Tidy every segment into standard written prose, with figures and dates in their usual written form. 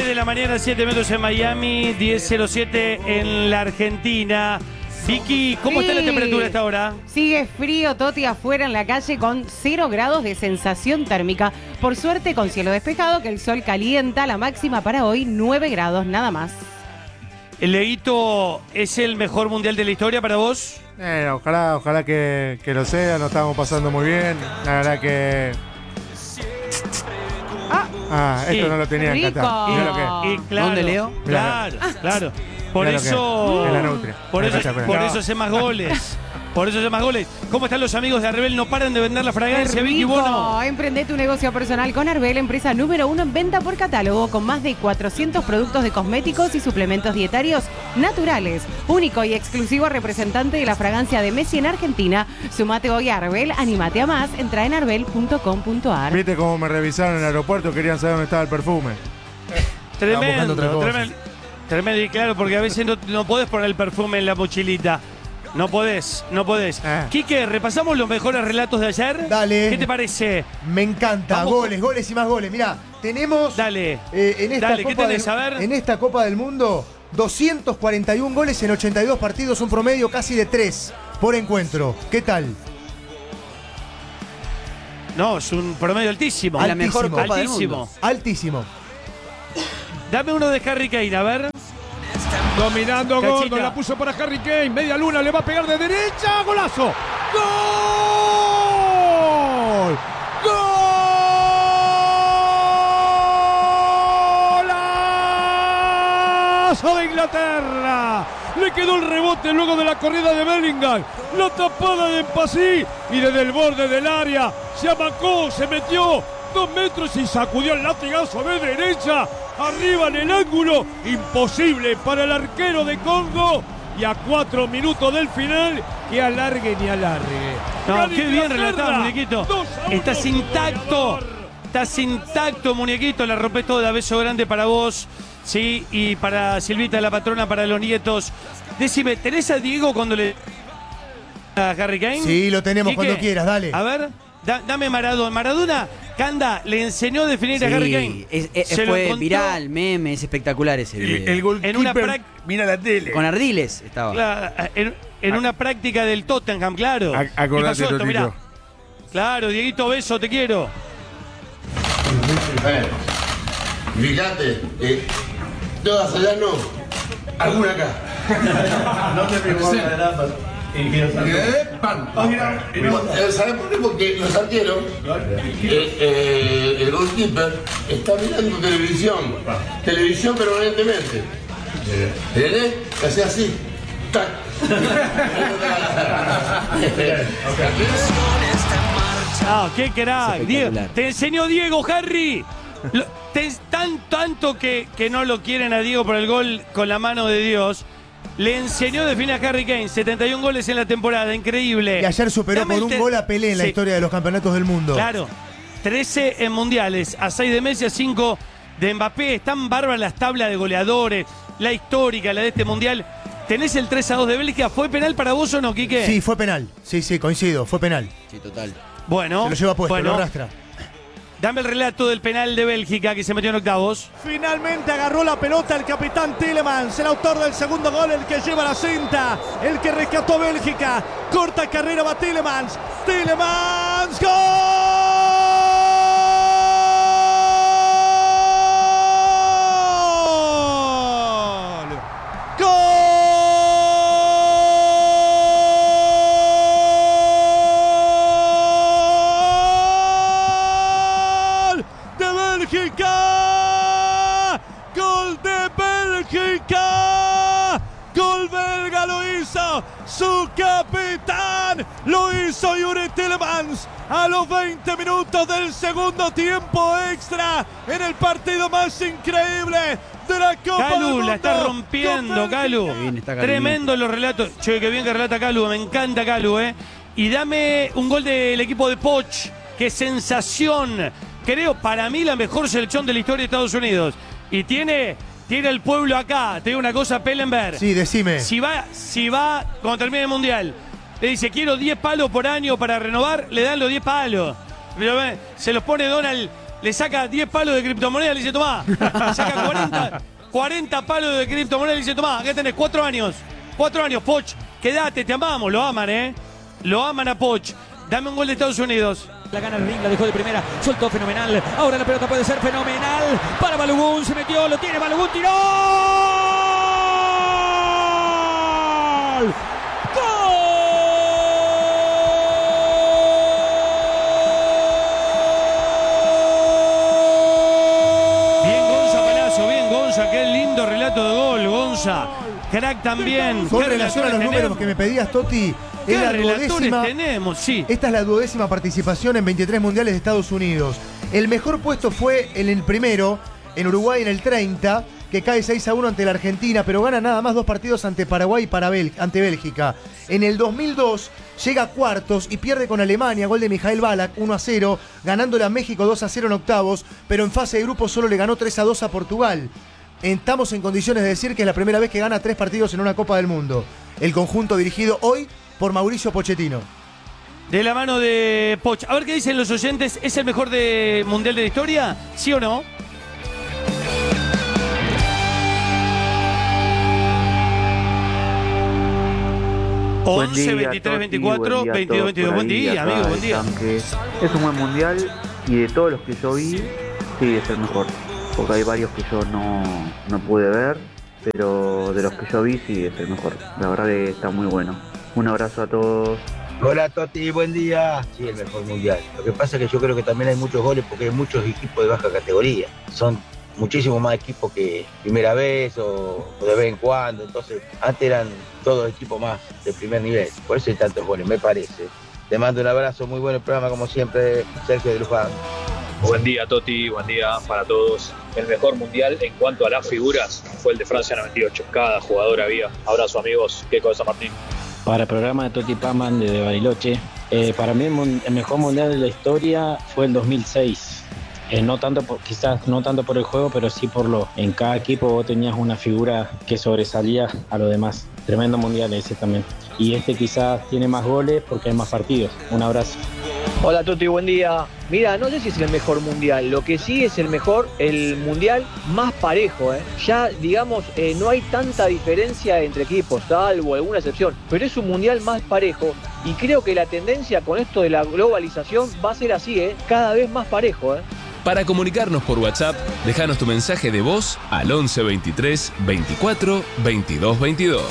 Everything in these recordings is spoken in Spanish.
9 de la mañana, 7 metros en Miami, 10:07 en la Argentina. Vicky, ¿cómo está la temperatura a esta hora? Sigue frío, Toti, afuera en la calle con 0 grados de sensación térmica. Por suerte, con cielo despejado, que el sol calienta. La máxima para hoy, 9 grados, nada más. ¿El Leito es el mejor mundial de la historia para vos? Ojalá que lo sea, nos estamos pasando muy bien. La verdad que... esto no lo tenía en Qatar. Rico. Mirá Y claro, ¿Dónde, Leo? Claro. Por Mirá eso, en la Nutria. por eso No. hace más goles. Por eso hace más goles. ¿Cómo están los amigos de Arbel? No paran de vender la fragancia, Vicky Bono. Emprende tu negocio personal con Arbel, empresa número 1 en venta por catálogo, con más de 400 productos de cosméticos y suplementos dietarios naturales. Único y exclusivo representante de la fragancia de Messi en Argentina. Sumate hoy a Arbel, anímate a más, entra en arbel.com.ar. ¿Viste cómo me revisaron en el aeropuerto? Querían saber dónde estaba el perfume. Tremendo, y claro, porque a veces no podés poner el perfume en la mochilita. No podés. Quique, repasamos los mejores relatos de ayer. Dale. ¿Qué te parece? Me encanta. Vamos. Goles y más goles. Mirá, tenemos Dale. en esta Dale, ¿qué Copa tenés? A ver. En esta Copa del Mundo, 241 goles en 82 partidos, un promedio casi de 3 por encuentro. ¿Qué tal? No, es un promedio altísimo. La mejor Altísimo. Copa del Mundo. Altísimo. Dame uno de Harry Kane, a ver. Dominando Cachita. Gordon, la puso para Harry Kane, media luna, le va a pegar de derecha, golazo. ¡Gol! ¡Golazo de Inglaterra! Le quedó el rebote luego de la corrida de Bellingham, la tapada de Empasí y desde el borde del área se amacó, se metió 2 metros y sacudió el latigazo de derecha, arriba en el ángulo, imposible para el arquero de Congo, y a 4 minutos del final, que alargue ni alargue. No, Gana qué bien Inglaterra, relatado, muñequito. 2-1 Estás intacto. Estás intacto, muñequito. La rompes toda. Beso grande para vos. Sí, y para Silvita, la patrona, para los nietos. Decime, ¿tenés a Diego cuando le... a Harry Kane? Sí, lo tenemos Quique, cuando quieras, dale. A ver, dame Maradona. Maradona, Canda, le enseñó a definir a Harry Kane. Se lo fue encontró viral, meme, es espectacular ese video. El goalkeeper en una mira la tele. Con Ardiles estaba. en una práctica del Tottenham, claro. Acordate, ¿Qué pasó esto? Totito. Mirá. Claro, Dieguito, beso, te quiero. Fíjate, todas allá no, alguna acá. No te preocupes, ¿Sabes por qué? Porque los arqueros, el goalkeeper está mirando televisión permanentemente. ¿Entendés? Hace así. ¡Tac! Ah, qué crack. Diego, Espectacular. te enseñó Diego, Harry. Tanto que no lo quieren a Diego por el gol con la mano de Dios. Le enseñó a definir a Harry Kane. 71 goles en la temporada, increíble. Y ayer superó Dame por un gol a Pelé en la Sí, historia de los campeonatos del mundo. Claro. 13 en mundiales, a 6 de Messi, a 5 de Mbappé. Están bárbaras las tablas de goleadores, la histórica, la de este mundial. ¿Tenés el 3-2 de Bélgica? ¿Fue penal para vos o no, Quique? Sí, fue penal. Sí, coincido, fue penal. Sí, total. Bueno. Se lo lleva puesto, bueno, lo arrastra. Dame el relato del penal de Bélgica que se metió en octavos. Finalmente agarró la pelota el capitán Tielemans, el autor del segundo gol, el que lleva la cinta, el que rescató a Bélgica. Corta carrera va Tielemans. ¡Tielemans! ¡Gol! ¡Gol de Bélgica! ¡Gol de Bélgica! ¡Gol belga lo hizo su capitán! Lo hizo Yuri Tielemans a los 20 minutos del segundo tiempo extra en el partido más increíble de la Copa del Calu Mundo. la está rompiendo, Calu. Qué bien está Calu. Tremendo los relatos. Che, qué bien que relata Calu. Me encanta Calu, Y dame un gol del equipo de Poch. ¡Qué sensación! Creo, para mí, la mejor selección de la historia de Estados Unidos. Y tiene el pueblo acá. Te digo una cosa, Pellenberg. Sí, decime. Si va, cuando termine el Mundial, le dice, quiero 10 palos por año para renovar, le dan los 10 palos. Se los pone Donald le saca 10 palos de criptomoneda, le dice, tomá. Saca 40 palos de criptomoneda, le dice, tomá, acá tenés 4 años. 4 años, Poch, quédate, te amamos, lo aman, Lo aman a Poch. Dame un gol de Estados Unidos. La gana el ring, la dejó de primera, soltó fenomenal. Ahora la pelota puede ser fenomenal. Para Balogun, se metió, lo tiene Balogun, tiró. ¡Gol! Bien, Gonza Palazzo, bien, Gonza, qué lindo relato de gol, Gonza. Crack también. Con relación a los números que me pedías, Toti, es la duodécima. Tenemos, sí. Esta es la 12ª participación en 23 mundiales de Estados Unidos. El mejor puesto fue en el primero, en Uruguay en el 30, que cae 6-1 ante la Argentina, pero gana nada más 2 partidos ante Paraguay y ante Bélgica. En el 2002 llega a cuartos y pierde con Alemania, gol de Mijael Ballack, 1-0, ganándole a México 2-0 en octavos, pero en fase de grupos solo le ganó 3-2 a Portugal. Estamos en condiciones de decir que es la primera vez que gana 3 partidos en una Copa del Mundo. El conjunto dirigido hoy por Mauricio Pochettino. De la mano de Poch. A ver qué dicen los oyentes. ¿Es el mejor mundial de la historia? ¿Sí o no? Buen día, 11, 23, 24, 22, 22. Buen día, amigo, buen día. Es un buen mundial y de todos los que yo vi, sí, es el mejor. Porque hay varios que yo no pude ver, pero de los que yo vi, sí, es el mejor. La verdad que está muy bueno. Un abrazo a todos. Hola Toti, buen día. Sí, el mejor mundial. Lo que pasa es que yo creo que también hay muchos goles porque hay muchos equipos de baja categoría. Son muchísimo más equipos que primera vez o de vez en cuando. Entonces, antes eran todos equipos más de primer nivel. Por eso hay tantos goles, me parece. Te mando un abrazo, muy buen programa como siempre, Sergio de Luján. Buen día Toti, buen día para todos. El mejor mundial en cuanto a las figuras fue el de Francia 98. Cada jugador había. Abrazo amigos, Keiko de San Martín. Para el programa de Toti Paman de Bariloche, para mí el mejor mundial de la historia fue el 2006. Quizás no tanto por el juego, pero sí en cada equipo vos tenías una figura que sobresalía a los demás. Tremendo mundial ese también. Y este quizás tiene más goles porque hay más partidos. Un abrazo. Hola Toti, buen día. Mira, no sé si es el mejor mundial, lo que sí es el mundial más parejo, Ya, digamos, no hay tanta diferencia entre equipos, salvo alguna excepción, pero es un mundial más parejo y creo que la tendencia con esto de la globalización va a ser así, cada vez más parejo, Para comunicarnos por WhatsApp, déjanos tu mensaje de voz al 11 23 24 22 22.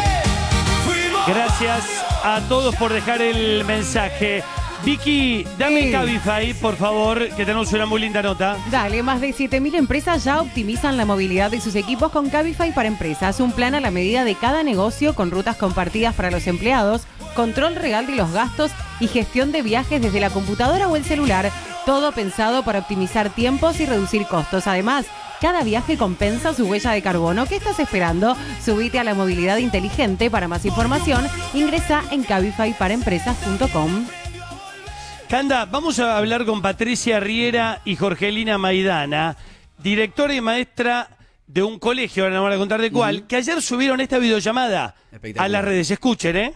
Gracias a todos por dejar el mensaje. Vicky, dame Cabify, por favor, que tenemos una muy linda nota. Dale, más de 7.000 empresas ya optimizan la movilidad de sus equipos con Cabify para empresas. Un plan a la medida de cada negocio con rutas compartidas para los empleados, control real de los gastos y gestión de viajes desde la computadora o el celular. Todo pensado para optimizar tiempos y reducir costos. Además, cada viaje compensa su huella de carbono. ¿Qué estás esperando? Subite a la movilidad inteligente. Para más información, ingresa en cabifyparaempresas.com. Canda, vamos a hablar con Patricia Riera y Jorgelina Maidana, directora y maestra de un colegio, ahora nos van a contar de cuál, que ayer subieron esta videollamada a las redes. Escuchen,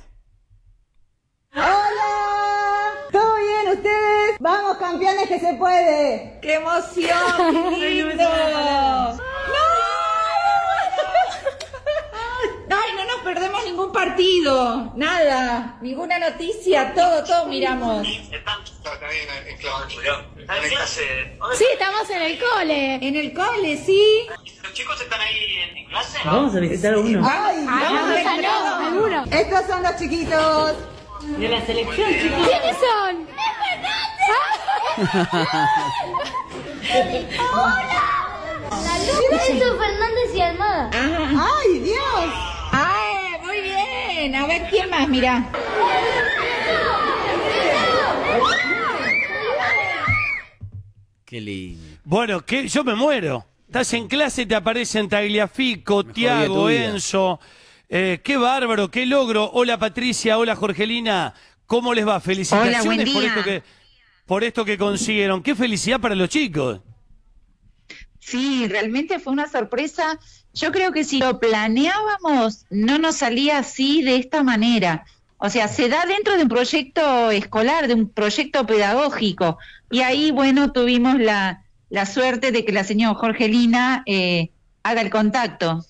¡Hola! ¿Todo bien ustedes? ¡Vamos, campeones, que se puede! ¡Qué emoción! ¡Qué lindo! ¡Ay, no nos perdemos ningún partido! Nada, ninguna noticia, todo miramos. Sí, estamos en el cole. ¿En el cole, sí? ¿Los chicos están ahí en clase? Vamos a visitar a uno. ¡Ay, vamos a visitar a uno! Estos son los chiquitos. De la selección, chicos. ¿Quiénes son? ¡Hola! Enzo Fernández y Almada. ¡Ay, Dios! ¡Ay, muy bien! A ver, ¿quién más? Mira. Qué lindo. Bueno, yo me muero. Estás en clase, te aparecen Tagliafico, Tiago, Enzo. Qué bárbaro, qué logro. Hola Patricia, hola Jorgelina. ¿Cómo les va? Felicitaciones. Hola, buen día. por esto que consiguieron. Qué felicidad para los chicos. Sí, realmente fue una sorpresa. Yo creo que si lo planeábamos, no nos salía así de esta manera. O sea, se da dentro de un proyecto escolar, de un proyecto pedagógico. Y ahí, bueno, tuvimos la la suerte de que la señora Jorgelina haga el contacto.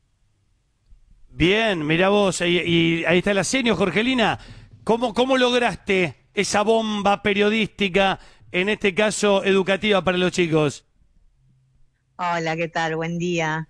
Bien, mirá vos, y ahí está la señora Jorgelina. ¿Cómo lograste esa bomba periodística, en este caso educativa para los chicos? Hola, ¿qué tal? Buen día.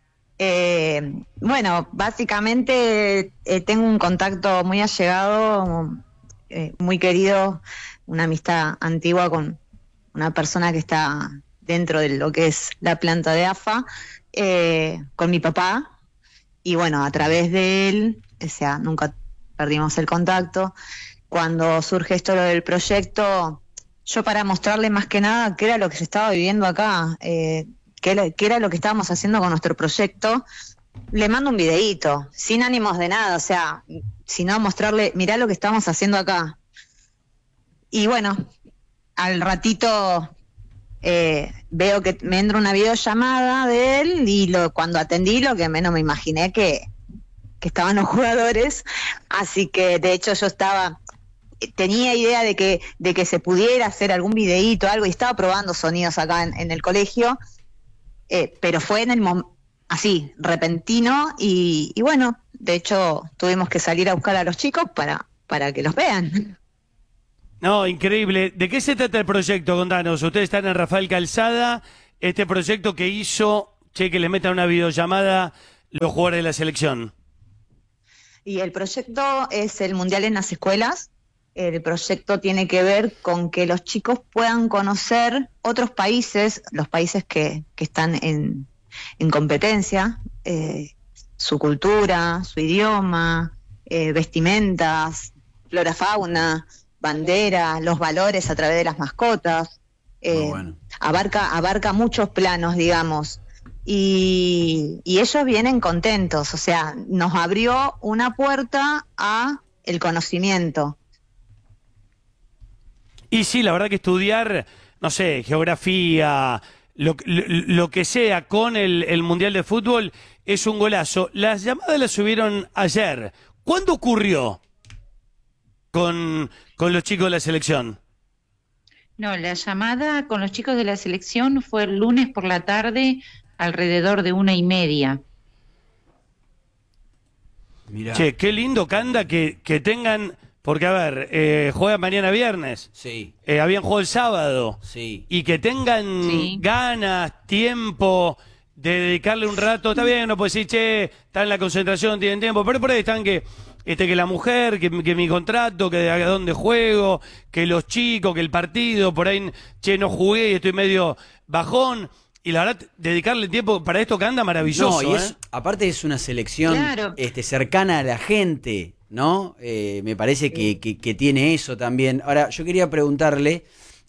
Bueno, básicamente tengo un contacto muy allegado, muy querido, una amistad antigua con una persona que está dentro de lo que es la planta de AFA, con mi papá, y bueno, a través de él, o sea, nunca perdimos el contacto. Cuando surge esto del proyecto, yo para mostrarle más que nada qué era lo que se estaba viviendo acá, qué era lo que estábamos haciendo con nuestro proyecto, le mando un videíto, sin ánimos de nada, o sea, sino mostrarle, mirá lo que estamos haciendo acá. Y bueno, al ratito veo que me entra una videollamada de él y cuando atendí, lo que menos me imaginé que estaban los jugadores, así que de hecho yo tenía idea de que se pudiera hacer algún videíto, algo, y estaba probando sonidos acá en el colegio, pero fue en el así, repentino, y bueno, de hecho tuvimos que salir a buscar a los chicos para que los vean. No, increíble. ¿De qué se trata el proyecto? Contanos. Ustedes están en Rafael Calzada, este proyecto que hizo, que le metan una videollamada los jugadores de la selección. Y el proyecto es el Mundial en las Escuelas. El proyecto tiene que ver con que los chicos puedan conocer otros países, los países que están en competencia, su cultura, su idioma, vestimentas, flora, fauna, bandera, los valores a través de las mascotas. Bueno. Abarca muchos planos, digamos. Y ellos vienen contentos, o sea, nos abrió una puerta a el conocimiento. Y sí, la verdad que estudiar, no sé, geografía, lo que sea con el Mundial de Fútbol es un golazo. Las llamadas las subieron ayer. ¿Cuándo ocurrió con los chicos de la selección? No, la llamada con los chicos de la selección fue el lunes por la tarde, alrededor de 1:30. Mirá. Che, qué lindo, Canda, que tengan... Porque, a ver, juegan mañana viernes. Sí. Habían jugado el sábado. Sí. Y que tengan ganas, tiempo de dedicarle un rato. Está bien, no puede decir, che, están en la concentración, tienen tiempo. Pero por ahí están que la mujer, que mi contrato, que de dónde juego, que los chicos, que el partido. Por ahí, che, no jugué y estoy medio bajón. Y la verdad, dedicarle tiempo para esto que anda maravilloso. No, y aparte es una selección cercana a la gente, ¿no? Me parece que tiene eso también. Ahora, yo quería preguntarle,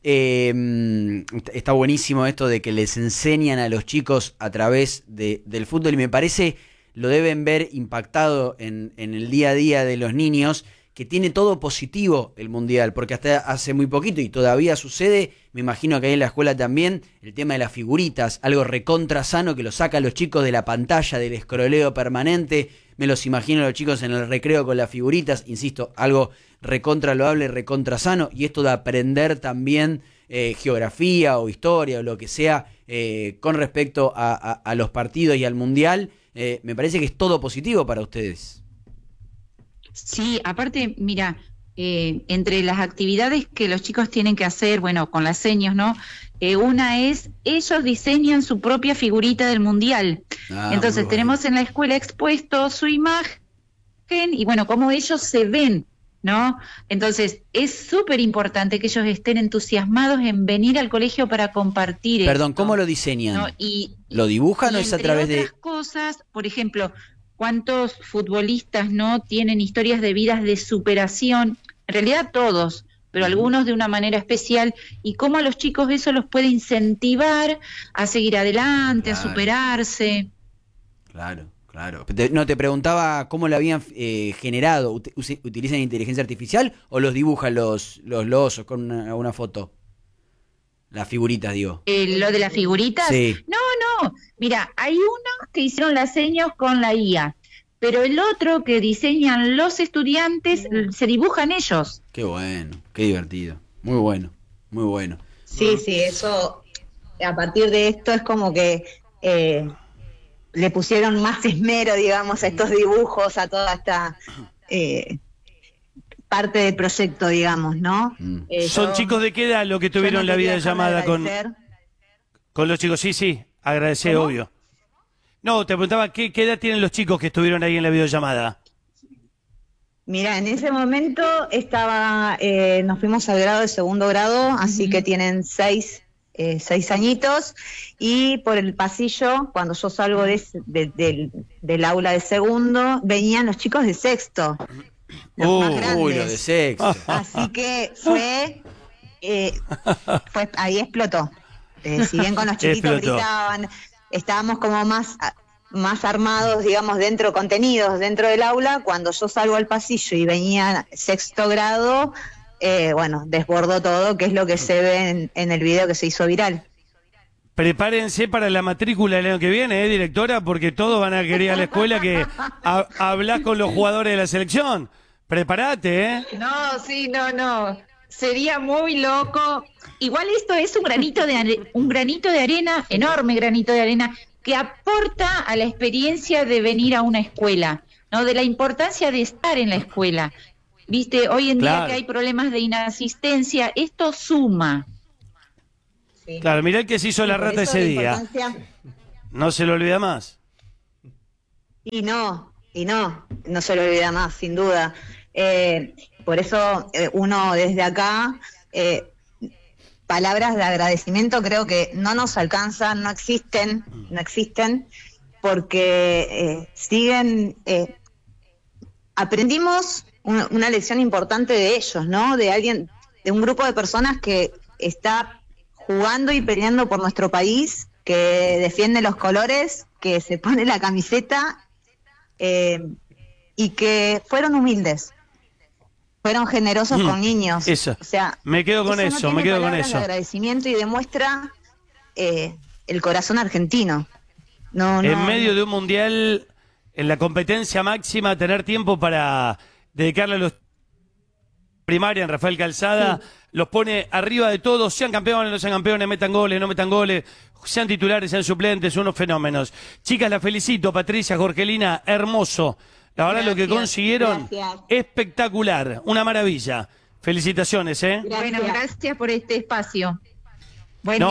está buenísimo esto de que les enseñan a los chicos a través del fútbol, y me parece lo deben ver impactado en el día a día de los niños, que tiene todo positivo el Mundial, porque hasta hace muy poquito, y todavía sucede, me imagino que ahí en la escuela también, el tema de las figuritas, algo recontra sano que lo saca a los chicos de la pantalla, del escroleo permanente. Me los imagino a los chicos en el recreo con las figuritas, insisto, algo recontra loable, recontra sano, y esto de aprender también geografía o historia o lo que sea con respecto a los partidos y al Mundial, me parece que es todo positivo para ustedes. Sí, aparte, mira, entre las actividades que los chicos tienen que hacer, bueno, con las señas, ¿no? Una es, ellos diseñan su propia figurita del Mundial. Entonces tenemos en la escuela expuesto su imagen y bueno, cómo ellos se ven, ¿no? Entonces es súper importante que ellos estén entusiasmados en venir al colegio para compartir. Perdón, esto, ¿cómo lo diseñan? ¿no? ¿Lo dibujan o es a través de...? Entre otras cosas, por ejemplo, ¿cuántos futbolistas no tienen historias de vidas de superación? En realidad todos, pero algunos de una manera especial, y cómo a los chicos eso los puede incentivar a seguir adelante, a superarse. Claro. Te preguntaba cómo lo habían generado. ¿Utilizan inteligencia artificial o los dibujan los osos con una foto? Las figuritas, digo. ¿Lo de las figuritas? Sí. No. Mira, hay unos que hicieron las señas con la IA, pero el otro que diseñan los estudiantes se dibujan ellos. Qué bueno, qué divertido. Muy bueno. Sí, eso a partir de esto es como que le pusieron más esmero, digamos, a estos dibujos, a toda esta parte del proyecto, digamos, ¿no? ¿Son chicos de qué edad lo que tuvieron la videollamada con los chicos? Sí, agradecer, obvio. No, te preguntaba, ¿qué edad tienen los chicos que estuvieron ahí en la videollamada? Mira, en ese momento nos fuimos al grado de segundo grado, así que tienen 6 añitos, y por el pasillo, cuando yo salgo del aula de segundo, venían los chicos de sexto, los más grandes. Los de sexto. Así que ahí explotó. Si bien con los chiquitos gritaban, estábamos como más armados, digamos, contenidos dentro del aula. Cuando yo salgo al pasillo y venía sexto grado, desbordó todo, que es lo que se ve en el video que se hizo viral. Prepárense para la matrícula del año que viene, directora, porque todos van a querer ir a la escuela que hablas con los jugadores de la selección. Prepárate, No. Sería muy loco. Igual esto es un granito de arena, enorme granito de arena, que aporta a la experiencia de venir a una escuela, ¿no? De la importancia de estar en la escuela. Viste, hoy en día que hay problemas de inasistencia, esto suma. Sí. Claro, mirá el que se hizo la rata ese día. No se lo olvida más. Y no se lo olvida más, sin duda. Por eso uno desde acá, palabras de agradecimiento creo que no nos alcanzan, no existen, porque siguen, aprendimos una lección importante de ellos, ¿no? De un grupo de personas que está jugando y peleando por nuestro país, que defiende los colores, que se pone la camiseta, y que fueron humildes. Fueron generosos con niños. Eso. O sea, me quedo con eso. De agradecimiento, y demuestra el corazón argentino. En medio de un mundial, en la competencia máxima, tener tiempo para dedicarle a los primaria en Rafael Calzada, los pone arriba de todos, sean campeones, no sean campeones, metan goles, no metan goles, sean titulares, sean suplentes, unos fenómenos. Chicas, las felicito, Patricia, Jorgelina, hermoso. La verdad, lo que consiguieron, espectacular, una maravilla. Felicitaciones, Bueno, gracias por este espacio. Buen día.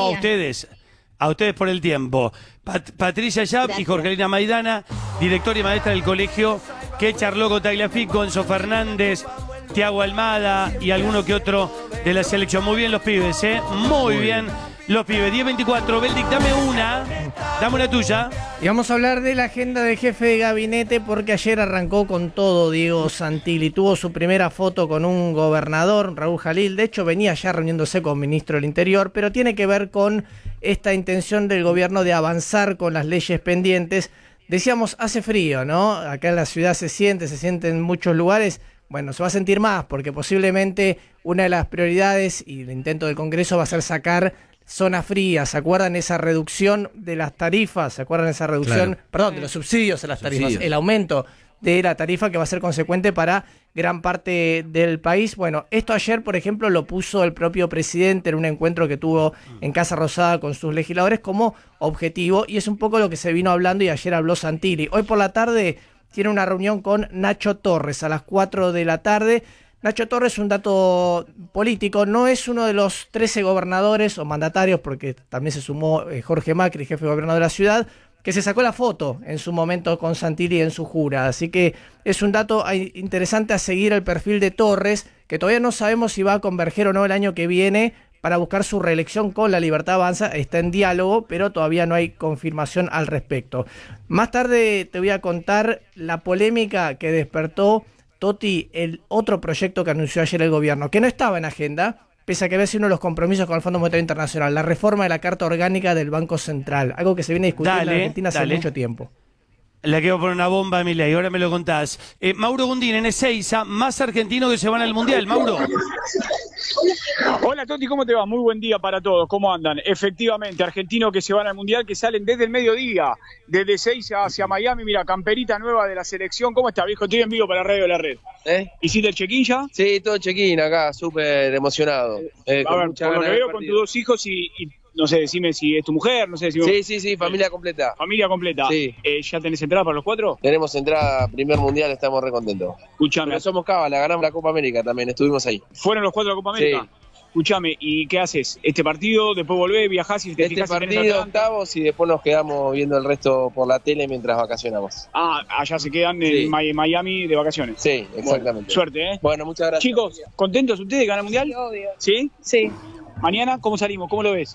A ustedes por el tiempo. Patricia Yap y Jorgelina Maidana, directora y maestra del colegio, que charló con Tagliafico, Enzo Fernández, Tiago Almada y alguno que otro de la selección. Muy bien los pibes, muy bien los pibes. 10-24, Beldic, dame una tuya. Y vamos a hablar de la agenda del jefe de gabinete, porque ayer arrancó con todo Diego Santilli. Tuvo su primera foto con un gobernador, Raúl Jalil. De hecho, venía ya reuniéndose con ministro del Interior, pero tiene que ver con esta intención del gobierno de avanzar con las leyes pendientes. Decíamos, hace frío, ¿no? Acá en la ciudad se siente en muchos lugares. Bueno, se va a sentir más, porque posiblemente una de las prioridades y el intento del Congreso va a ser sacar zonas frías. ¿Se acuerdan esa reducción de las tarifas? ¿Se acuerdan esa reducción, de los subsidios a las tarifas? El aumento de la tarifa que va a ser consecuente para gran parte del país. Bueno, esto ayer, por ejemplo, lo puso el propio presidente en un encuentro que tuvo en Casa Rosada con sus legisladores como objetivo, y es un poco lo que se vino hablando y ayer habló Santilli. Hoy por la tarde tiene una reunión con Nacho Torres a las 4 de la tarde. Nacho Torres, un dato político, no es uno de los 13 gobernadores o mandatarios, porque también se sumó Jorge Macri, jefe de gobierno de la ciudad, que se sacó la foto en su momento con Santilli en su jura. Así que es un dato interesante a seguir el perfil de Torres, que todavía no sabemos si va a converger o no el año que viene para buscar su reelección con La Libertad Avanza. Está en diálogo, pero todavía no hay confirmación al respecto. Más tarde te voy a contar la polémica que despertó, Toti, el otro proyecto que anunció ayer el gobierno, que no estaba en agenda, pese a que había sido uno de los compromisos con el Fondo Monetario Internacional, la reforma de la Carta Orgánica del Banco Central, algo que se viene discutiendo en Argentina hace mucho tiempo. Le quiero poner una bomba a mi ley, ahora me lo contás. Mauro Gundín, en Ezeiza, más argentinos que se van al Mundial. Mauro. Hola Toti, ¿cómo te va? Muy buen día para todos, ¿cómo andan? Efectivamente, argentinos que se van al Mundial, que salen desde el mediodía, desde Ezeiza hacia Miami. Mira, camperita nueva de la selección. ¿Cómo está, viejo? Estoy en vivo para Radio de la Red. ¿Hiciste el check-in ya? Sí, todo check-in acá, súper emocionado. A ver, por lo que veo con tus dos hijos y no sé, decime si es tu mujer, no sé, decime... Sí, familia completa. Familia completa. Sí. ¿Ya tenés entrada para los 4? Tenemos entrada primer mundial, estamos re contentos. Escuchame. Pero somos cábala, ganamos la Copa América también, estuvimos ahí. ¿Fueron los 4 de la Copa América? Sí. Escuchame, ¿y qué haces? ¿Este partido, después volvés, viajás y te Este fijás si tenés partido, Atlanta? octavos, y después nos quedamos viendo el resto por la tele mientras vacacionamos. Ah, allá se quedan en Miami de vacaciones. Sí, exactamente. Bueno, suerte, ¿eh? Bueno, muchas gracias. Chicos, ¿contentos ustedes de ganar el Mundial? Sí, obvio. ¿Sí? Sí. Mañana, ¿cómo salimos? ¿Cómo lo ves?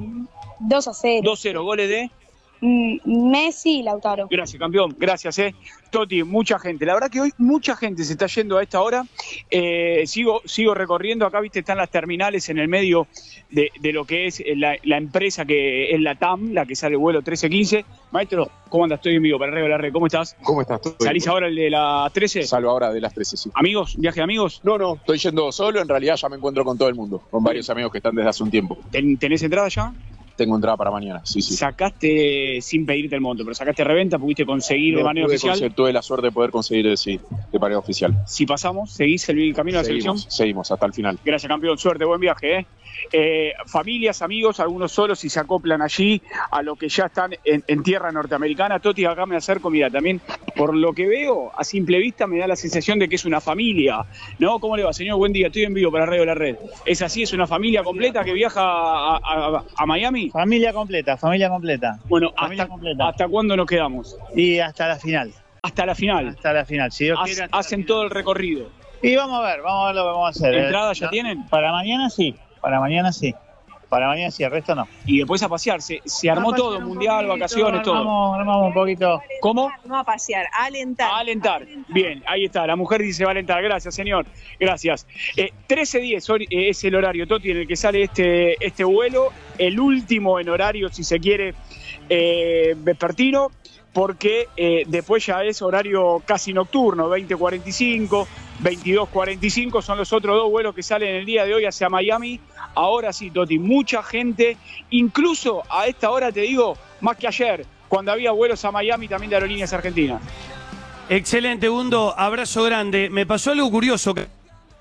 2-0. 2-0, goles de... Messi y Lautaro. Gracias, campeón. Gracias, Toti, mucha gente. La verdad que hoy mucha gente se está yendo a esta hora. Sigo recorriendo. Acá, viste, están las terminales en el medio de lo que es la empresa que es la TAM, la que sale el vuelo 1315. Maestro, ¿cómo andas? Estoy en vivo para arriba de la red. ¿Cómo estás? ¿Cómo estás? ¿Salís ahora el de las 13? Salgo ahora de las 13, sí. ¿Amigos? ¿Viaje de amigos? No, estoy yendo solo. En realidad ya me encuentro con todo el mundo, con varios amigos que están desde hace un tiempo. ¿Tenés entrada ya? Tengo entrada para mañana, sí. Sacaste, sin pedirte el monto, pero sacaste reventa, pudiste conseguir de manera oficial. Tuve la suerte de poder conseguir, de manera oficial. Si pasamos, ¿seguís el camino de la selección? Seguimos hasta el final. Gracias, campeón. Suerte, buen viaje, familias, amigos, algunos solos y se acoplan allí a lo que ya están en tierra norteamericana. Toti, acá me acerco, mira, también por lo que veo, a simple vista me da la sensación de que es una familia, ¿no? ¿Cómo le va, señor? Buen día, estoy en vivo para Radio La Red. ¿Es así? ¿Es una familia completa que viaja a Miami? Familia completa. Bueno, familia completa. ¿Hasta cuándo nos quedamos? Y hasta la final. ¿Hasta la final? Hasta la final, si Dios quiere. Hacen todo el recorrido. Y vamos a ver lo que vamos a hacer. ¿Entradas ya tienen? Para mañana sí. Para mañana sí, el resto no. Y después a pasear, se armó todo, mundial, vacaciones, todo. Armamos un poquito. ¿Cómo? No a pasear, a alentar. A alentar. Bien, ahí está, la mujer dice va a alentar. Gracias, señor, gracias. 13:10 es el horario, Toti, en el que sale este vuelo, el último en horario, si se quiere, vespertino, porque después ya es horario casi nocturno, 20:45, 22:45, son los otros 2 vuelos que salen el día de hoy hacia Miami. Ahora sí, Toti, mucha gente, incluso a esta hora te digo, más que ayer, cuando había vuelos a Miami también de Aerolíneas Argentinas. Excelente, Gundo, abrazo grande. Me pasó algo curioso, que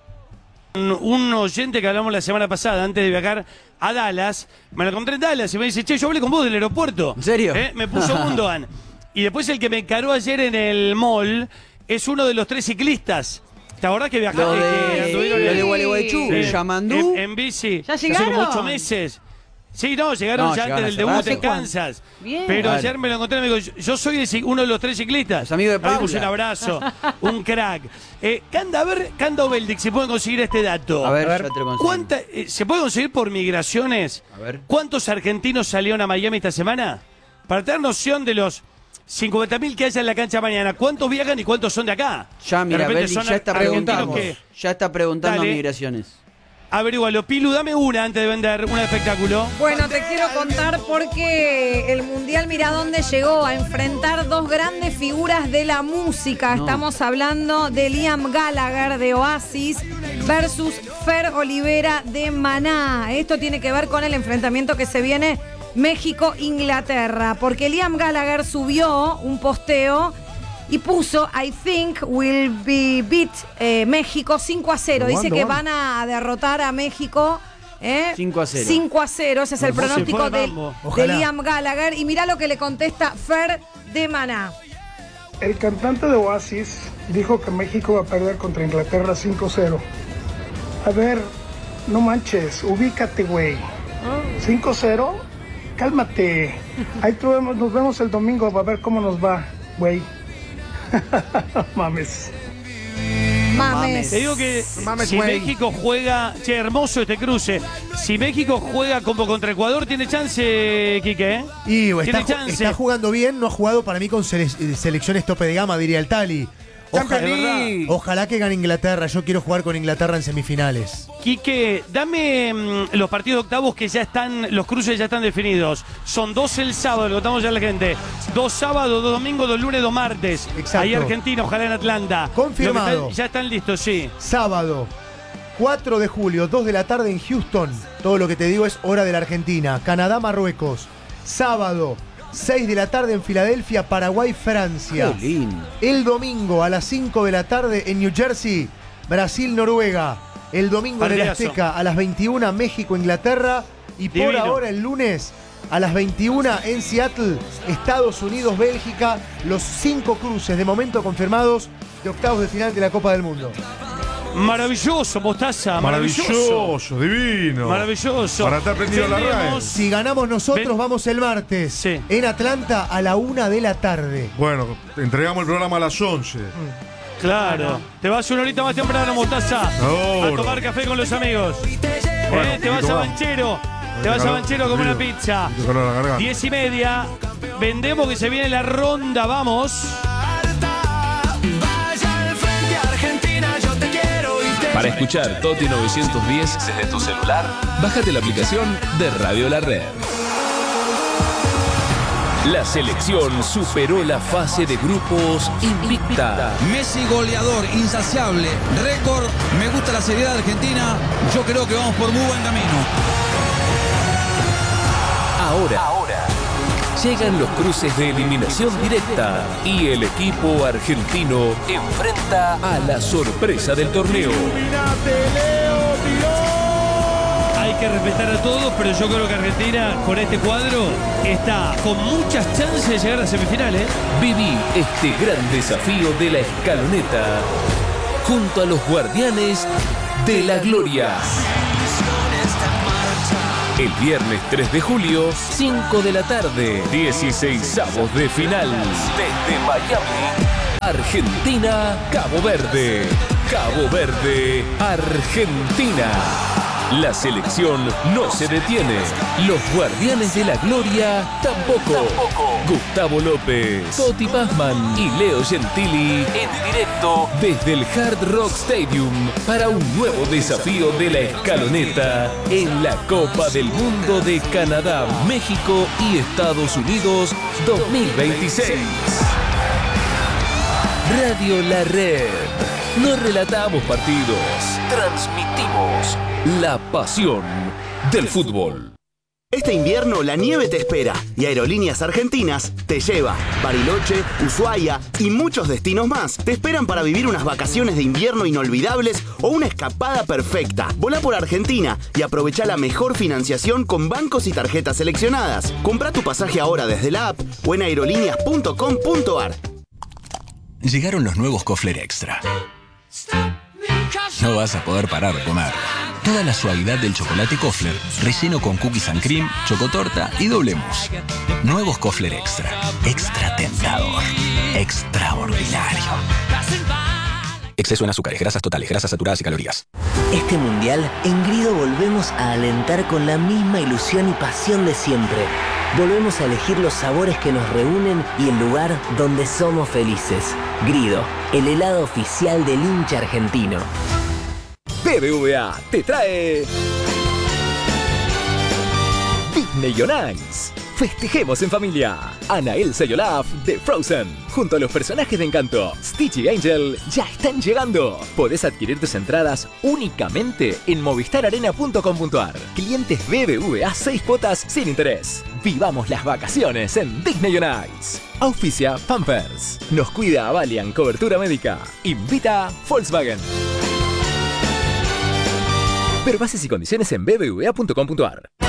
un oyente que hablamos la semana pasada, antes de viajar a Dallas, me lo encontré en Dallas y me dice, che, yo hablé con vos del aeropuerto. ¿En serio? Me puso Gundogan. Y después el que me encaró ayer en el mall es uno de los 3 ciclistas. ¿Te acordás que viajaste? Lo de Gualeguaychú, Yamandú. En bici. ¿Ya llegaron? Hace como 8 meses. Sí, llegaron ya antes del debut en Kansas. Bien. Pero ayer me lo encontré y me dijo, yo soy uno de los 3 ciclistas. Amigo de Paula. Me puse un abrazo, un crack. Canda Obeldic, si pueden conseguir este dato. A ver, ya te lo consigo. ¿Se puede conseguir por migraciones? A ver. ¿Cuántos argentinos salieron a Miami esta semana? Para tener noción de los 50.000 que haya en la cancha mañana, ¿cuántos viajan y cuántos son de acá? Ya, mira, Beldic ya está preguntando. Ya está preguntando Dale. migraciones. Averígualo. Pilu, dame una antes de vender, una de espectáculo. Bueno, te quiero contar porque el Mundial, mira dónde llegó, a enfrentar 2 grandes figuras de la música. No. Estamos hablando de Liam Gallagher de Oasis versus Fer Olivera de Maná. Esto tiene que ver con el enfrentamiento que se viene México-Inglaterra, porque Liam Gallagher subió un posteo y puso I think will be beat México 5-0. Dice que van a derrotar a México 5-0. 5-0, ese es el pronóstico de Ojalá. Liam Gallagher. Y mirá lo que le contesta Fer de Maná. El cantante de Oasis dijo que México va a perder contra Inglaterra 5-0. A ver, no manches, ubícate, güey. 5-0, cálmate. Ahí nos vemos el domingo para ver cómo nos va, güey. Mames. Mames. Te digo que Mames, si güey. México juega, che, hermoso este cruce. Si México juega como contra Ecuador, tiene chance, Quique, Y tiene chance. está jugando bien, no ha jugado para mí con selecciones tope de gama, diría el Tali. Ojalá que gane Inglaterra, yo quiero jugar con Inglaterra en semifinales. Quique, dame los partidos de octavos que ya están, los cruces ya están definidos. Son 2 el sábado, lo contamos ya a la gente. 2 sábados, 2 domingos, 2 lunes, 2 martes. Exacto. Ahí Argentina, ojalá en Atlanta. Confirmado. Ya están listos, sí. Sábado, 4 de julio, 2 de la tarde en Houston. Todo lo que te digo es hora de la Argentina. Canadá, Marruecos. Sábado, 6 de la tarde en Filadelfia, Paraguay, Francia. Qué lindo. El domingo a las 5 de la tarde en New Jersey, Brasil, Noruega. El domingo en el Partidazo. Azteca a las 21, México-Inglaterra. Y por Divino. ahora, el lunes, a las 21 en Seattle, Estados Unidos-Bélgica. Los 5 cruces de momento confirmados de octavos de final de la Copa del Mundo. Maravilloso, Mostaza. Maravilloso, divino. Maravilloso. Para estar prendido a la radio. Si ganamos nosotros, vamos el martes en Atlanta a la 1 de la tarde. Bueno, entregamos el programa a las 11. Claro. Te vas una horita más temprano, Mostaza. A tomar café con los amigos. Bueno, te vas a vamos. Banchero. Te vas a Banchero a comer una pizza. 10:30. Vendemos que se viene la ronda. Vamos. Para escuchar Toti 910 desde tu celular, bájate la aplicación de Radio La Red. La selección superó la fase de grupos invicta. Messi goleador, insaciable, récord. Me gusta la seriedad de Argentina. Yo creo que vamos por muy buen camino. Ahora llegan los cruces de eliminación directa y el equipo argentino enfrenta a la sorpresa del torneo. Hay que respetar a todos, pero yo creo que Argentina, con este cuadro, está con muchas chances de llegar a semifinales. Viví este gran desafío de la escaloneta junto a los guardianes de la gloria. El viernes 3 de julio, 5 de la tarde, 16avos de final. Desde Miami, Argentina, Cabo Verde. Cabo Verde, Argentina. La selección no se detiene. Los guardianes de la gloria tampoco. Gustavo López, Toti Pazman y Leo Gentili en directo desde el Hard Rock Stadium para un nuevo desafío de la escaloneta en la Copa del Mundo de Canadá, México y Estados Unidos 2026. Radio La Red. No relatamos partidos, transmitimos la pasión del fútbol. Este invierno la nieve te espera y Aerolíneas Argentinas te lleva. Bariloche, Ushuaia y muchos destinos más te esperan para vivir unas vacaciones de invierno inolvidables o una escapada perfecta. Volá por Argentina y aprovecha la mejor financiación con bancos y tarjetas seleccionadas. Comprá tu pasaje ahora desde la app o en aerolíneas.com.ar. Llegaron los nuevos Kofler Extra. No vas a poder parar de comer. Toda la suavidad del chocolate Kofler, relleno con cookies and cream, chocotorta y doble mousse. Nuevos Kofler Extra. Extra tentador. Extraordinario. Exceso en azúcares, grasas totales, grasas saturadas y calorías. Este mundial, en Grido volvemos a alentar con la misma ilusión y pasión de siempre. Volvemos a elegir los sabores que nos reúnen y el lugar donde somos felices. Grido, el helado oficial del hincha argentino. BBVA te trae Disney on Ice. Festejemos en familia. Anna, Elsa y Olaf de Frozen, junto a los personajes de Encanto, Stitch y Angel, ya están llegando. Podés adquirir tus entradas únicamente en movistararena.com.ar. Clientes BBVA 6 cuotas sin interés. Vivamos las vacaciones en Disney on Ice. Auspicia Pampers. Nos cuida Valiant Cobertura Médica. Invita Volkswagen. Ver bases y condiciones en bbva.com.ar.